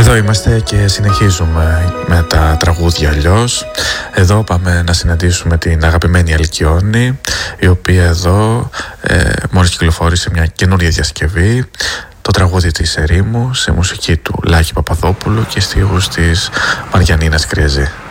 Εδώ είμαστε και συνεχίζουμε με τα τραγούδια αλλιώς. Εδώ πάμε να συναντήσουμε την αγαπημένη Αλκιόνη, η οποία εδώ μόλις κυκλοφόρησε μια καινούρια διασκευή, το τραγούδι της Ερήμου, σε μουσική του Λάκη Παπαδόπουλου και στίχους της Μαριαννίνας Κρέζη.